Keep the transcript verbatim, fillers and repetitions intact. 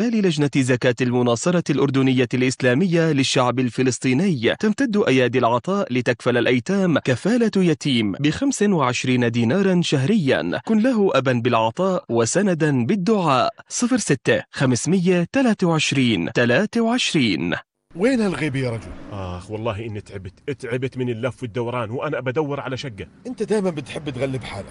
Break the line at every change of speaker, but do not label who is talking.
خلال لجنة زكاة المناصرة الأردنية الإسلامية للشعب الفلسطيني تمتد أيادي العطاء لتكفل الأيتام كفالة يتيم بخمس وعشرين دينارا شهريا. كن له أبا بالعطاء وسندا بالدعاء. صفر ستة خمسمية ثلاثة وعشرين ثلاثة وعشرين.
وين هالغيبة يا رجل؟
آخ والله إني تعبت تعبت من اللف والدوران وأنا بدور على شقة.
أنت دايما بتحب تغلب حالك.